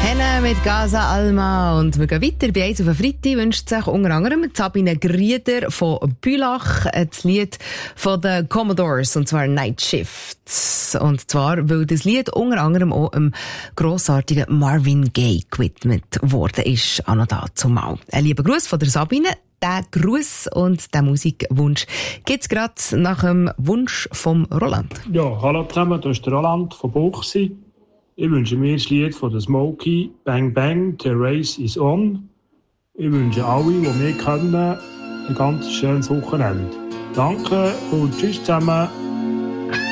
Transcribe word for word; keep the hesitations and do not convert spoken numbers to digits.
Henne mit Gaza Alma. Und wir gehen weiter. Bei «Eins auf den Freitag» wünscht sich unter anderem Sabine Grieder von Bülach das Lied von den Commodores, und zwar «Night Shift». Und zwar, weil das Lied unter anderem auch einem grossartigen Marvin Gaye gewidmet worden ist. Auch noch dazu mal. Ein lieber Gruß von der Sabine. Der Gruß und der Musikwunsch gibt's gerade nach dem Wunsch vom Roland. Ja, hallo zusammen, das ist der Roland von Buchsi. Ich wünsche mir das Lied von der Smokey, Bang Bang, The Race is On. Ich wünsche alle, die wir kennen, ein ganz schönes Wochenende. Danke und tschüss zusammen.